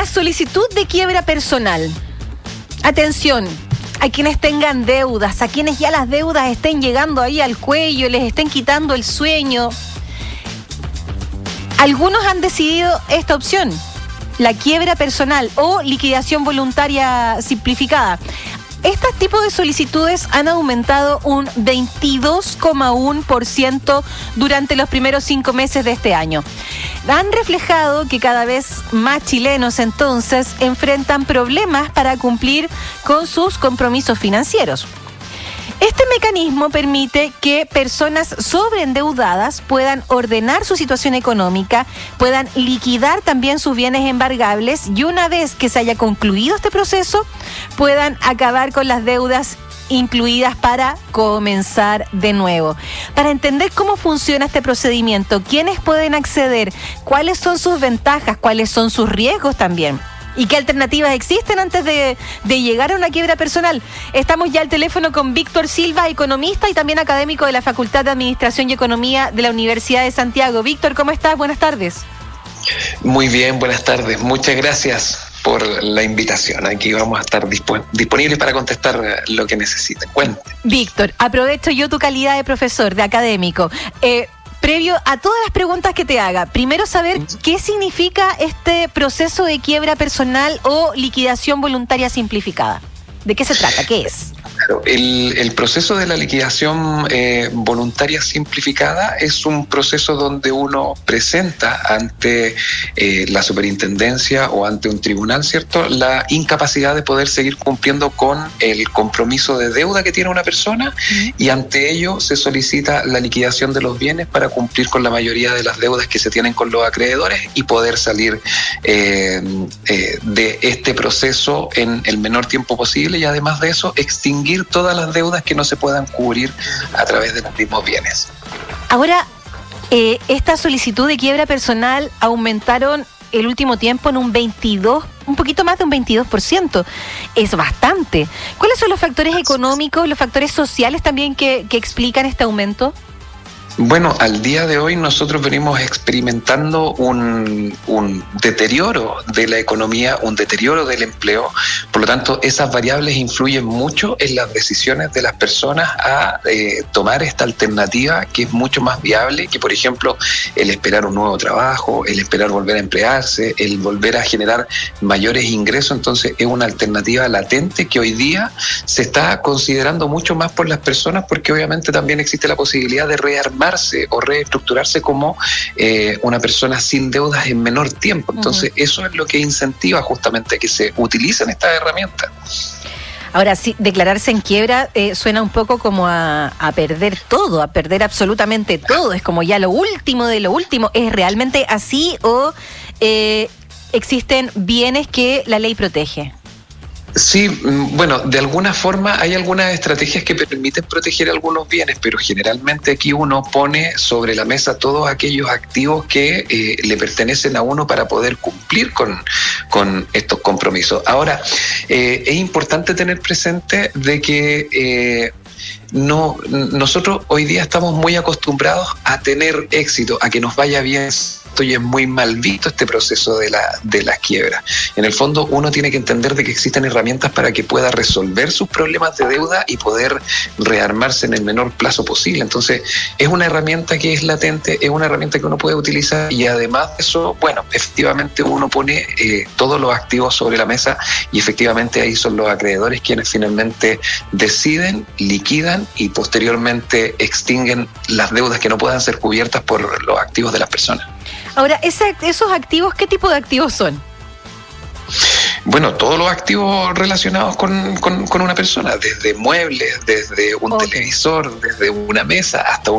solicitud de quiebra personal. Atención, a quienes tengan deudas, a quienes ya las deudas estén llegando ahí al cuello, les estén quitando el sueño. Algunos han decidido esta opción, la quiebra personal o liquidación voluntaria simplificada. Estos tipos de solicitudes han aumentado un 22,1% durante los primeros 5 meses de este año. Han reflejado que cada vez más chilenos entonces enfrentan problemas para cumplir con sus compromisos financieros. Este mecanismo permite que personas sobreendeudadas puedan ordenar su situación económica, puedan liquidar también sus bienes embargables y una vez que se haya concluido este proceso, puedan acabar con las deudas incluidas para comenzar de nuevo. Para entender cómo funciona este procedimiento, quiénes pueden acceder, cuáles son sus ventajas, cuáles son sus riesgos también. ¿Y qué alternativas existen antes de llegar a una quiebra personal? Estamos ya al teléfono con Víctor Silva, economista y también académico de la Facultad de Administración y Economía de la Universidad de Santiago. Víctor, ¿cómo estás? Buenas tardes. Muy bien, buenas tardes. Muchas gracias por la invitación. Aquí vamos a estar disponibles para contestar lo que necesiten. Cuente. Víctor, aprovecho yo tu calidad de profesor, de académico. Previo a todas las preguntas que te haga, primero saber qué significa este proceso de quiebra personal o liquidación voluntaria simplificada. ¿De qué se trata? ¿Qué es? Claro, el proceso de la liquidación voluntaria simplificada es un proceso donde uno presenta ante la superintendencia o ante un tribunal, ¿cierto?, la incapacidad de poder seguir cumpliendo con el compromiso de deuda que tiene una persona y ante ello se solicita la liquidación de los bienes para cumplir con la mayoría de las deudas que se tienen con los acreedores y poder salir de este proceso en el menor tiempo posible y además de eso extinguir todas las deudas que no se puedan cubrir a través de los mismos bienes. Ahora, esta solicitud de quiebra personal aumentaron el último tiempo en un poquito más de un 22%. Es bastante. ¿Cuáles son los factores económicos, los factores sociales también que explican este aumento? Bueno, al día de hoy nosotros venimos experimentando un deterioro de la economía, un deterioro del empleo. Por lo tanto, esas variables influyen mucho en las decisiones de las personas a tomar esta alternativa que es mucho más viable que, por ejemplo, el esperar un nuevo trabajo, el esperar volver a emplearse, el volver a generar mayores ingresos. Entonces, es una alternativa latente que hoy día se está considerando mucho más por las personas porque obviamente también existe la posibilidad de rearmar o reestructurarse como una persona sin deudas en menor tiempo. Entonces, eso es lo que incentiva justamente que se utilicen estas herramientas. Ahora, sí, declararse en quiebra suena un poco como a perder todo, a perder absolutamente todo. Es como ya lo último de lo último. ¿Es realmente así o existen bienes que la ley protege? Sí, bueno, de alguna forma hay algunas estrategias que permiten proteger algunos bienes, pero generalmente aquí uno pone sobre la mesa todos aquellos activos que le pertenecen a uno para poder cumplir con estos compromisos. Ahora, es importante tener presente de que nosotros hoy día estamos muy acostumbrados a tener éxito, a que nos vaya bien. Y es muy mal visto este proceso de las quiebras. En el fondo, uno tiene que entender de que existen herramientas para que pueda resolver sus problemas de deuda y poder rearmarse en el menor plazo posible. Entonces, es una herramienta que es latente, es una herramienta que uno puede utilizar y además de eso, bueno, efectivamente uno pone todos los activos sobre la mesa y efectivamente ahí son los acreedores quienes finalmente deciden, liquidan y posteriormente extinguen las deudas que no puedan ser cubiertas por los activos de las personas. Ahora, esos activos, ¿qué tipo de activos son? Bueno, todos los activos relacionados con una persona, desde muebles, desde un televisor, desde una mesa, hasta